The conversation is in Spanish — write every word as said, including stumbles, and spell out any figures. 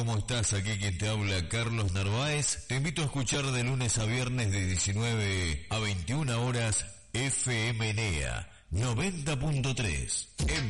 ¿cómo estás? Aquí quien te habla, Carlos Narváez. Te invito a escuchar de lunes a viernes de diecinueve a veintiuna horas F M N E A noventa punto tres. En